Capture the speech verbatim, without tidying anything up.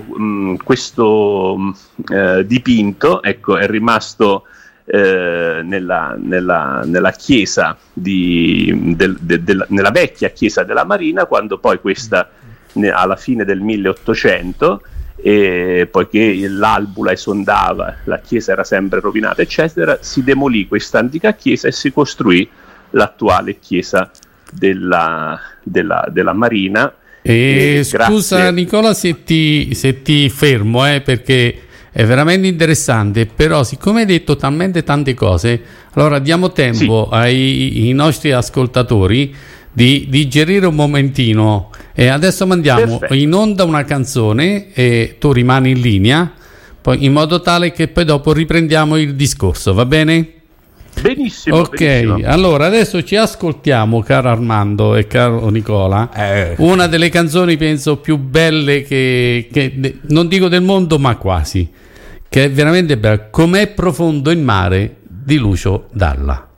mh, questo mh, eh, dipinto, ecco, è rimasto eh, nella, nella, nella chiesa di, del, de, de, nella vecchia chiesa della Marina, quando poi questa ne, alla fine del milleottocento, e poiché l'Albula esondava, la chiesa era sempre rovinata eccetera, si demolì questa antica chiesa e si costruì l'attuale chiesa della, della, della Marina. E, e scusa grazie... Nicola se ti, se ti fermo eh, perché è veramente interessante, però siccome hai detto talmente tante cose, allora diamo tempo sì. ai, ai nostri ascoltatori di digerire un momentino, e adesso mandiamo Perfetto. in onda una canzone e tu rimani in linea, poi in modo tale che poi dopo riprendiamo il discorso, va bene? Benissimo. Ok, benissimo. Allora adesso ci ascoltiamo, caro Armando e caro Nicola, eh. una delle canzoni penso più belle che, che non dico del mondo ma quasi, che è veramente bella, Com'è profondo il mare di Lucio Dalla.